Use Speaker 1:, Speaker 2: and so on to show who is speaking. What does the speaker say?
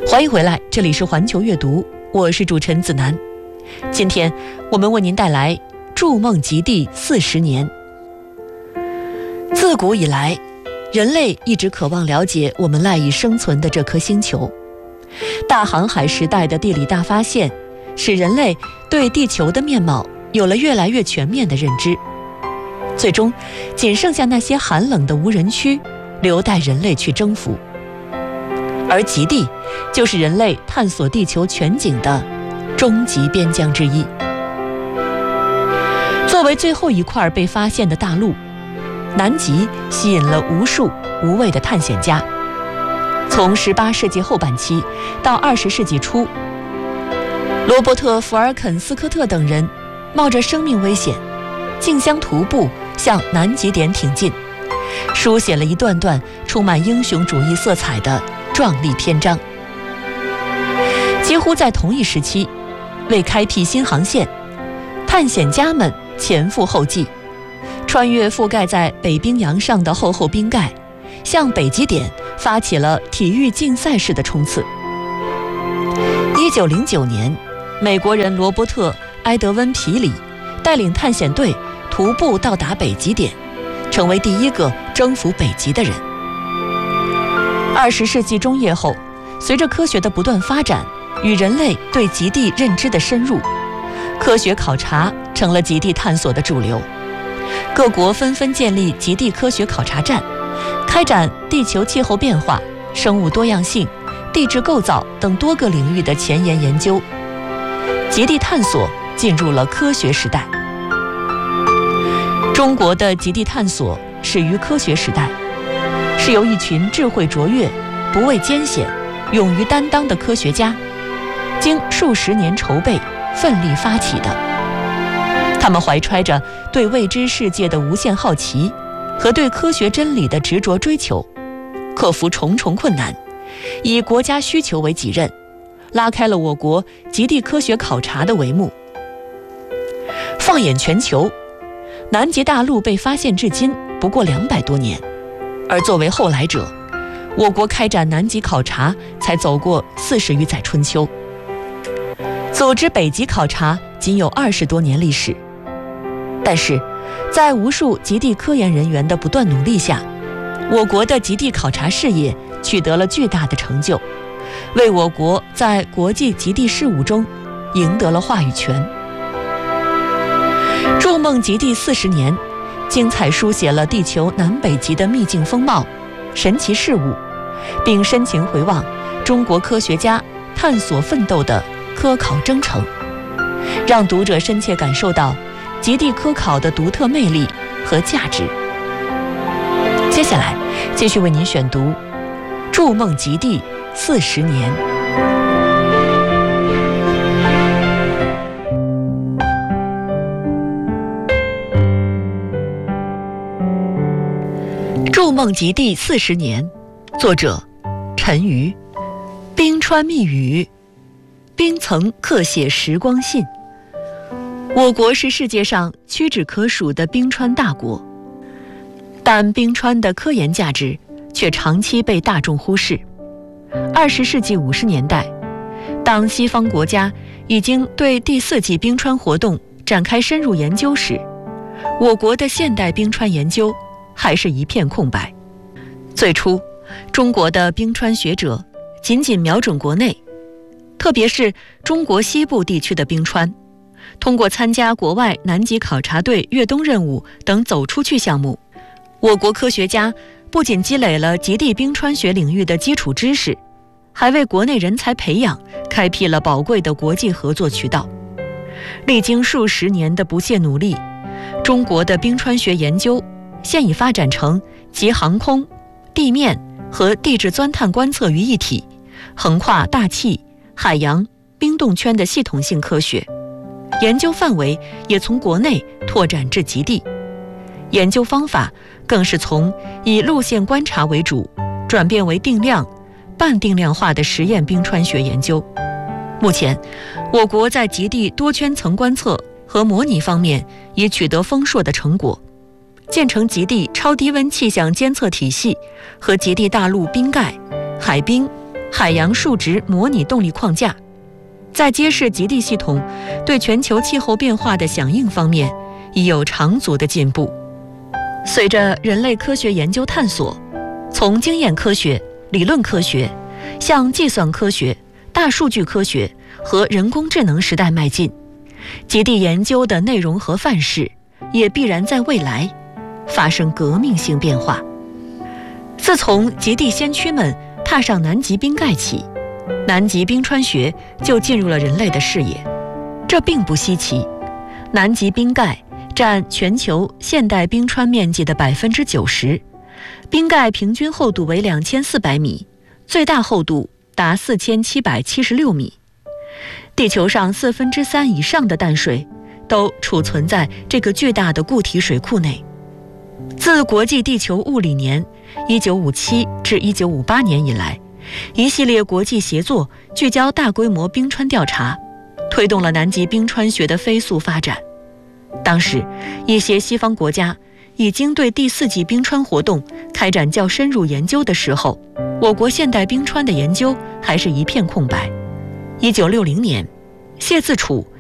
Speaker 1: 欢迎回来，这里是环球阅读，我是主持人子楠。今天我们为您带来筑梦极地40年。自古以来，人类一直渴望了解我们赖以生存的这颗星球。大航海时代的地理大发现，使人类对地球的面貌有了越来越全面的认知。最终，仅剩下那些寒冷的无人区，留待人类去征服。而极地就是人类探索地球全景的终极边疆之一。作为最后一块被发现的大陆，南极吸引了无数无畏的探险家。从18世纪后半期到20世纪初，罗伯特·福尔肯斯科特等人冒着生命危险，竞相徒步向南极点挺进，书写了一段段充满英雄主义色彩的壮丽篇章。几乎在同一时期，为开辟新航线，探险家们前赴后继，穿越覆盖在北冰洋上的厚厚冰盖，向北极点发起了体育竞赛式的冲刺。1909年，美国人罗伯特·埃德温·皮里带领探险队徒步到达北极点，成为第一个征服北极的人。20世纪中叶后，随着科学的不断发展与人类对极地认知的深入，科学考察成了极地探索的主流。各国纷纷建立极地科学考察站，开展地球气候变化、生物多样性、地质构造等多个领域的前沿研究。极地探索进入了科学时代。中国的极地探索始于科学时代，是由一群智慧卓越、不畏艰险、勇于担当的科学家经数十年筹备奋力发起的。他们怀揣着对未知世界的无限好奇和对科学真理的执着追求，克服重重困难，以国家需求为己任，拉开了我国极地科学考察的帷幕。放眼全球，南极大陆被发现至今不过200多年，而作为后来者，我国开展南极考察才走过40余载春秋，组织北极考察仅有20多年历史。但是，在无数极地科研人员的不断努力下，我国的极地考察事业取得了巨大的成就，为我国在国际极地事务中赢得了话语权。筑梦极地40年，精彩书写了地球南北极的秘境风貌、神奇事物，并深情回望中国科学家探索奋斗的科考征程，让读者深切感受到极地科考的独特魅力和价值。接下来继续为您选读《筑梦极地40年》。筑梦极地40年，作者陈瑜。冰川密语，冰层刻写时光信。我国是世界上屈指可数的冰川大国，但冰川的科研价值却长期被大众忽视。20世纪50年代，当西方国家已经对第4纪冰川活动展开深入研究时，我国的现代冰川研究还是一片空白。最初，中国的冰川学者仅仅瞄准国内，特别是中国西部地区的冰川，通过参加国外南极考察队越冬任务等走出去项目，我国科学家不仅积累了极地冰川学领域的基础知识，还为国内人才培养开辟了宝贵的国际合作渠道。历经数十年的不懈努力，中国的冰川学研究现已发展成集航空、地面和地质钻探观测于一体，横跨大气、海洋、冰冻圈的系统性科学。研究范围也从国内拓展至极地，研究方法更是从以路线观察为主，转变为定量、半定量化的实验冰川学研究。目前，我国在极地多圈层观测和模拟方面已取得丰硕的成果，建成极地超低温气象监测体系和极地大陆冰盖、海冰、 海洋数值模拟动力框架，在揭示极地系统对全球气候变化的响应方面已有长足的进步。随着人类科学研究探索从经验科学、理论科学向计算科学、大数据科学和人工智能时代迈进，极地研究的内容和范式也必然在未来发生革命性变化。自从极地先驱们踏上南极冰盖起，南极冰川学就进入了人类的视野。这并不稀奇，南极冰盖占全球现代冰川面积的90%，冰盖平均厚度为2400米，最大厚度达4776米。地球上3/4以上的淡水都储存在这个巨大的固体水库内。自国际地球物理年1957至1958年以来，一系列国际协作聚焦大规模冰川调查，推动了南极冰川学的飞速发展。当时，一些西方国家已经对第4纪冰川活动开展较深入研究的时候，我国现代冰川的研究还是一片空白。1960年，谢自处